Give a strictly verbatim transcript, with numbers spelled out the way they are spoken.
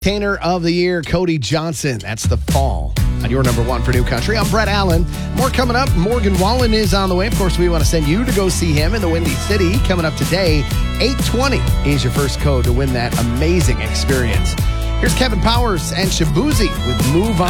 Entertainer of the Year, Cody Johnson. That's The Fall on your number one for New Country. I'm Brett Allen. More coming up. Morgan Wallen is on the way. Of course, we want to send you to go see him in the Windy City. Coming up today, eight twenty is your first code to win that amazing experience. Here's Kevin Powers and Shabuzi with Move On.